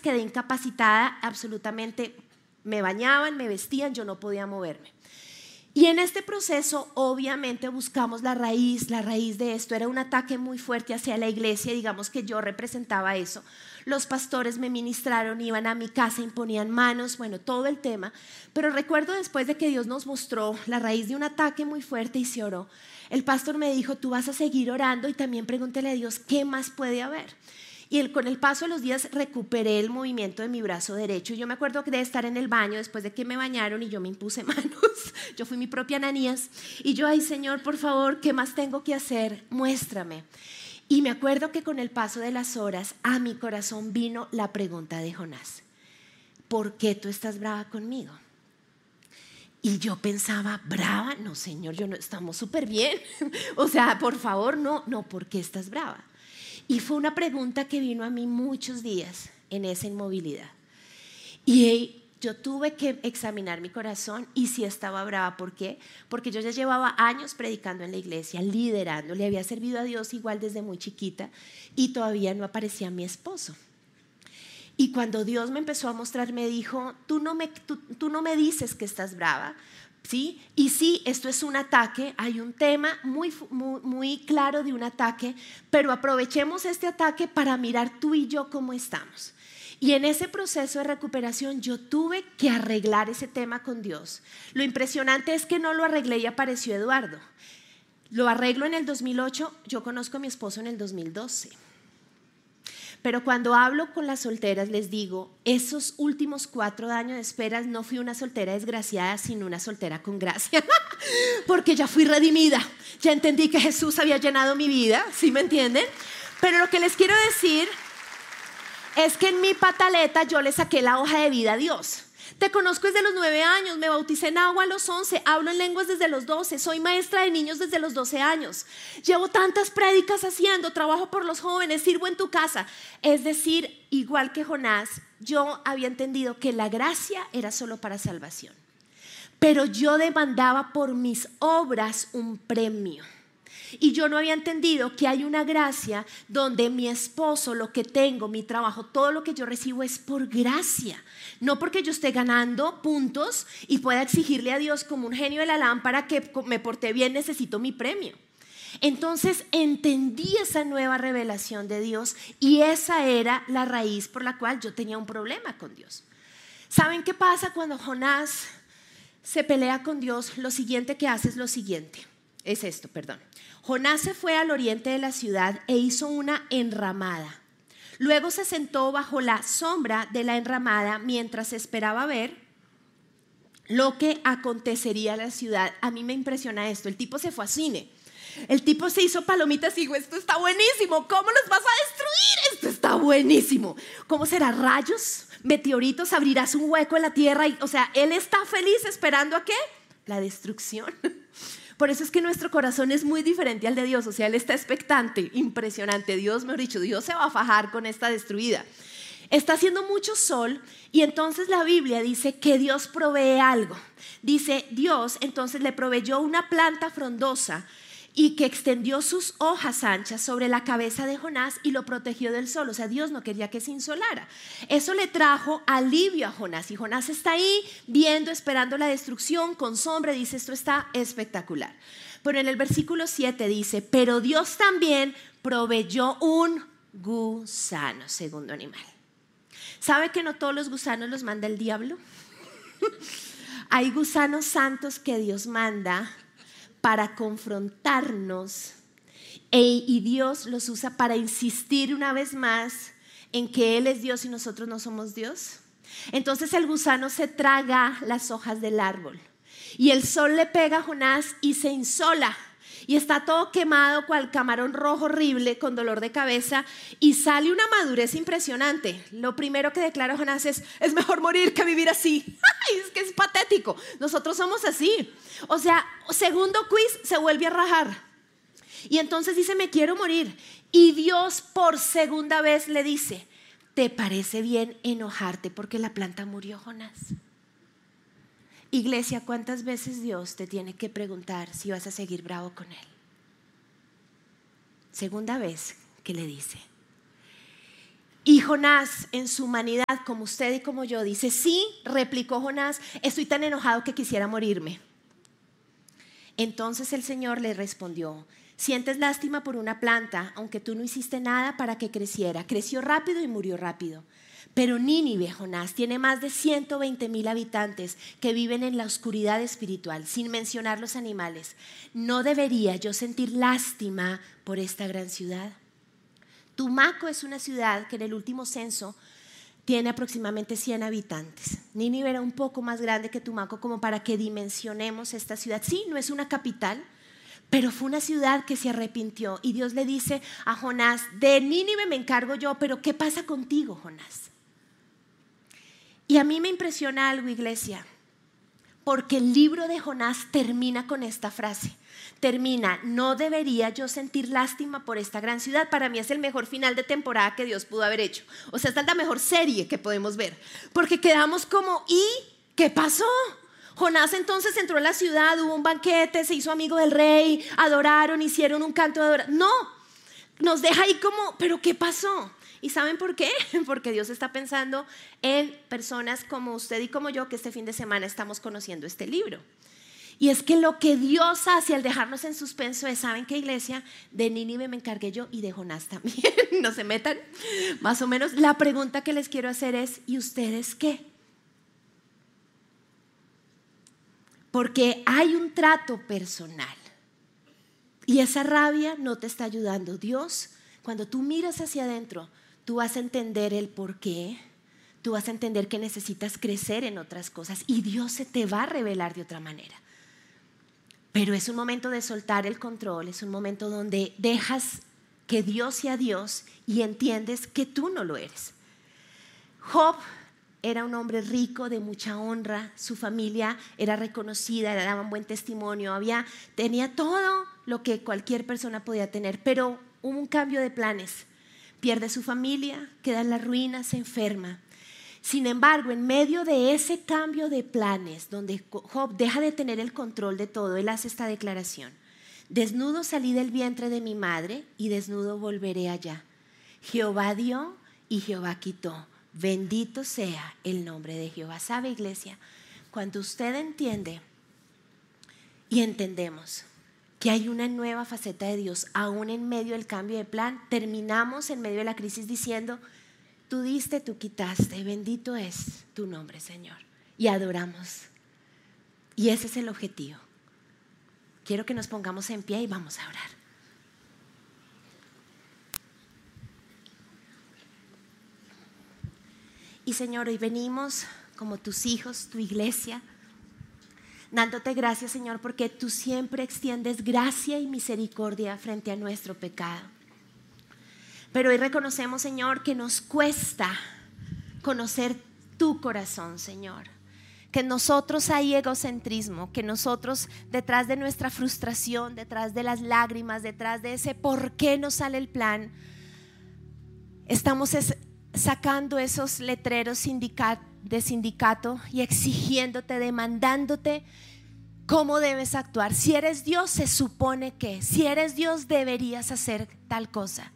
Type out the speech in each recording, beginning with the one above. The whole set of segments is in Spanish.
quedé incapacitada absolutamente. Me bañaban, me vestían, yo no podía moverme. Y en este proceso obviamente buscamos la raíz de esto. Era un ataque muy fuerte hacia la iglesia, digamos que yo representaba eso. Los pastores me ministraron, iban a mi casa, imponían manos, bueno, todo el tema. Pero recuerdo después de que Dios nos mostró la raíz de un ataque muy fuerte y se oró, el pastor me dijo, tú vas a seguir orando y también pregúntale a Dios qué más puede haber. Y con el paso de los días recuperé el movimiento de mi brazo derecho. Y yo me acuerdo de estar en el baño después de que me bañaron y yo me impuse manos. Yo fui mi propia Ananías. Y yo, ay Señor, por favor, ¿qué más tengo que hacer? Muéstrame. Y me acuerdo que con el paso de las horas a mi corazón vino la pregunta de Jonás. ¿Por qué tú estás brava conmigo? Y yo pensaba, ¿brava? No, Señor, estamos súper bien. O sea, por favor, no, ¿por qué estás brava? Y fue una pregunta que vino a mí muchos días en esa inmovilidad. Y yo tuve que examinar mi corazón y sí estaba brava. ¿Por qué? Porque yo ya llevaba años predicando en la iglesia, liderando, le había servido a Dios igual desde muy chiquita y todavía no aparecía mi esposo. Y cuando Dios me empezó a mostrar, me dijo, tú no me dices que estás brava, ¿sí? Y sí, esto es un ataque, hay un tema muy claro de un ataque, pero aprovechemos este ataque para mirar tú y yo cómo estamos. Y en ese proceso de recuperación yo tuve que arreglar ese tema con Dios. Lo impresionante es que no lo arreglé y apareció Eduardo. Lo arreglo en el 2008, yo conozco a mi esposo en el 2012. Pero cuando hablo con las solteras les digo, esos últimos 4 años de espera no fui una soltera desgraciada, sino una soltera con gracia, porque ya fui redimida, ya entendí que Jesús había llenado mi vida, ¿sí me entienden? Pero lo que les quiero decir es que en mi pataleta yo le saqué la hoja de vida a Dios. Te conozco desde los 9 años, me bauticé en agua a los 11, hablo en lenguas desde los 12, soy maestra de niños desde los 12 años. Llevo tantas prédicas haciendo, trabajo por los jóvenes, sirvo en tu casa. Es decir, igual que Jonás, yo había entendido que la gracia era solo para salvación. Pero yo demandaba por mis obras un premio. Y yo no había entendido que hay una gracia donde mi esposo, lo que tengo, mi trabajo, todo lo que yo recibo es por gracia. No porque yo esté ganando puntos y pueda exigirle a Dios como un genio de la lámpara que me porté bien, necesito mi premio. Entonces entendí esa nueva revelación de Dios y esa era la raíz por la cual yo tenía un problema con Dios. ¿Saben qué pasa cuando Jonás se pelea con Dios? Lo siguiente que hace es esto. Jonás se fue al oriente de la ciudad e hizo una enramada. Luego se sentó bajo la sombra de la enramada mientras esperaba ver lo que acontecería a la ciudad. A mí me impresiona esto. El tipo se fue a cine. El tipo se hizo palomitas y dijo, esto está buenísimo. ¿Cómo los vas a destruir? Esto está buenísimo. ¿Cómo será? ¿Rayos? ¿Meteoritos? ¿Abrirás un hueco en la tierra? O sea, él está feliz esperando ¿a qué? La destrucción. Por eso es que nuestro corazón es muy diferente al de Dios. O sea, él está expectante, impresionante. Dios, mejor dicho, Dios se va a fajar con esta destruida. Está haciendo mucho sol y entonces la Biblia dice que Dios provee algo. Dice Dios entonces le proveyó una planta frondosa y que extendió sus hojas anchas sobre la cabeza de Jonás y lo protegió del sol. O sea, Dios no quería que se insolara. Eso le trajo alivio a Jonás y Jonás está ahí viendo, esperando la destrucción con sombra. Dice, esto está espectacular. Pero en el versículo 7 dice, pero Dios también proveyó un gusano, segundo animal. ¿Sabe que no todos los gusanos los manda el diablo? Hay gusanos santos que Dios manda para confrontarnos y Dios los usa para insistir una vez más en que Él es Dios y nosotros no somos Dios. Entonces el gusano se traga las hojas del árbol y el sol le pega a Jonás y se insola y está todo quemado cual camarón rojo horrible con dolor de cabeza y sale una madurez impresionante. Lo primero que declara Jonás es mejor morir que vivir así. Ay, es que es patético, nosotros somos así. O sea, segundo quiz se vuelve a rajar y entonces dice me quiero morir y Dios por segunda vez le dice, ¿te parece bien enojarte porque la planta murió, Jonás? Iglesia, ¿cuántas veces Dios te tiene que preguntar si vas a seguir bravo con Él? Segunda vez que le dice. Y Jonás, en su humanidad, como usted y como yo, dice: sí, replicó Jonás, estoy tan enojado que quisiera morirme. Entonces el Señor le respondió: sientes lástima por una planta, aunque tú no hiciste nada para que creciera. Creció rápido y murió rápido. Pero Nínive, Jonás, tiene más de 120,000 habitantes que viven en la oscuridad espiritual, sin mencionar los animales. ¿No debería yo sentir lástima por esta gran ciudad? Tumaco es una ciudad que en el último censo tiene aproximadamente 100 habitantes. Nínive era un poco más grande que Tumaco, como para que dimensionemos esta ciudad. Sí, no es una capital, pero fue una ciudad que se arrepintió. Y Dios le dice a Jonás: de Nínive me encargo yo, pero ¿qué pasa contigo, Jonás? Y a mí me impresiona algo, iglesia, porque el libro de Jonás termina con esta frase. Termina: no debería yo sentir lástima por esta gran ciudad. Para mí es el mejor final de temporada que Dios pudo haber hecho. O sea, esta es la mejor serie que podemos ver, porque quedamos como: ¿y qué pasó? Jonás entonces entró a la ciudad, hubo un banquete, se hizo amigo del rey, adoraron, hicieron un canto de adoración. No, nos deja ahí como: ¿pero qué pasó? ¿Y saben por qué? Porque Dios está pensando en personas como usted y como yo, que este fin de semana estamos conociendo este libro. Y es que lo que Dios hace al dejarnos en suspenso es: ¿saben qué, iglesia? De Nínive me encargué yo y de Jonás también. No se metan, más o menos. La pregunta que les quiero hacer es: ¿y ustedes qué? Porque hay un trato personal y esa rabia no te está ayudando. Dios, cuando tú miras hacia adentro, tú vas a entender el por qué. Tú vas a entender que necesitas crecer en otras cosas y Dios se te va a revelar de otra manera. Pero es un momento de soltar el control, es un momento donde dejas que Dios sea Dios y entiendes que tú no lo eres. Job era un hombre rico, de mucha honra, su familia era reconocida, le daban buen testimonio, tenía todo lo que cualquier persona podía tener, pero hubo un cambio de planes. Pierde su familia, queda en la ruina, se enferma. Sin embargo, en medio de ese cambio de planes, donde Job deja de tener el control de todo, él hace esta declaración: desnudo salí del vientre de mi madre y desnudo volveré allá. Jehová dio y Jehová quitó. Bendito sea el nombre de Jehová. ¿Sabe, iglesia? Cuando usted entiende y entendemos que hay una nueva faceta de Dios, aún en medio del cambio de plan, terminamos en medio de la crisis diciendo: tú diste, tú quitaste, bendito es tu nombre, Señor. Y adoramos. Y ese es el objetivo. Quiero que nos pongamos en pie y vamos a orar. Y Señor, hoy venimos como tus hijos, tu iglesia, dándote gracias, Señor, porque tú siempre extiendes gracia y misericordia frente a nuestro pecado. Pero hoy reconocemos, Señor, que nos cuesta conocer tu corazón, Señor. Que en nosotros hay egocentrismo, que nosotros, detrás de nuestra frustración, detrás de las lágrimas, detrás de ese por qué no sale el plan, estamos sacando esos letreros de sindicato y exigiéndote, demandándote cómo debes actuar. Si eres Dios, se supone que, si eres Dios, deberías hacer tal cosa.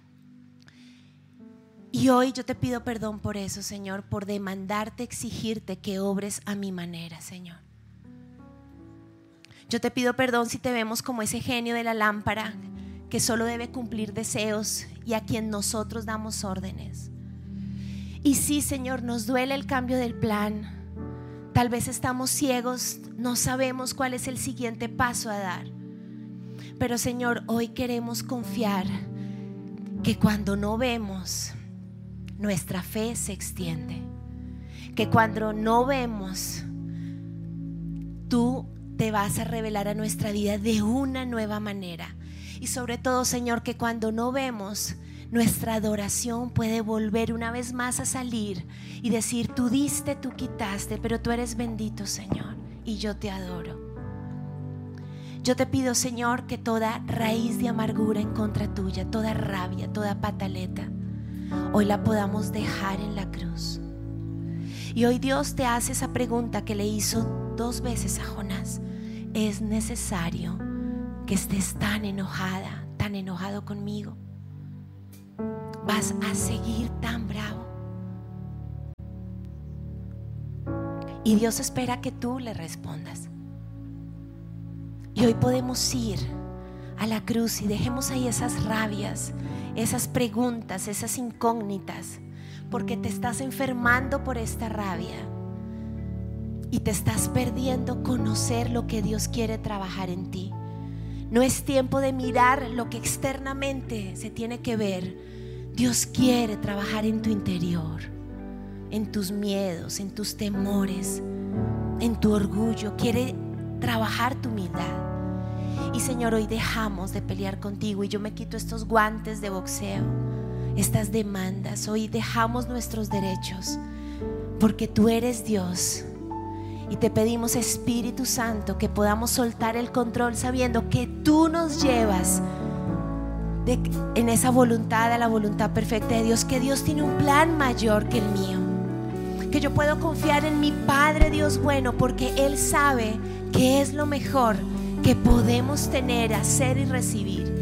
Y hoy yo te pido perdón por eso, Señor, por demandarte, exigirte que obres a mi manera, Señor. Yo te pido perdón si te vemos como ese genio de la lámpara que solo debe cumplir deseos y a quien nosotros damos órdenes. Y sí, Señor, nos duele el cambio del plan. Tal vez estamos ciegos, no sabemos cuál es el siguiente paso a dar. Pero, Señor, hoy queremos confiar que cuando no vemos, nuestra fe se extiende. Que cuando no vemos, tú te vas a revelar a nuestra vida de una nueva manera. Y sobre todo, Señor, que cuando no vemos, nuestra adoración puede volver una vez más a salir y decir: tú diste, tú quitaste, pero tú eres bendito, Señor, y yo te adoro. Yo te pido, Señor, que toda raíz de amargura en contra tuya, toda rabia, toda pataleta, hoy la podamos dejar en la cruz. Y hoy Dios te hace esa pregunta que le hizo 2 veces a Jonás: ¿es necesario que estés tan enojada, tan enojado conmigo? vas a seguir tan bravo. Y Dios espera que tú le respondas. Y hoy podemos ir a la cruz y dejemos ahí esas rabias, esas preguntas, esas incógnitas, porque te estás enfermando por esta rabia y te estás perdiendo conocer lo que Dios quiere trabajar en ti. No es tiempo de mirar lo que externamente se tiene que ver. Dios quiere trabajar en tu interior, en tus miedos, en tus temores, en tu orgullo. Quiere trabajar tu humildad. Y Señor, hoy dejamos de pelear contigo y yo me quito estos guantes de boxeo, estas demandas. Hoy dejamos nuestros derechos porque tú eres Dios. Y te pedimos, Espíritu Santo, que podamos soltar el control sabiendo que tú nos llevas en esa voluntad, a la voluntad perfecta de Dios, que Dios tiene un plan mayor que el mío, que yo puedo confiar en mi Padre Dios bueno, porque Él sabe que es lo mejor que podemos tener, hacer y recibir.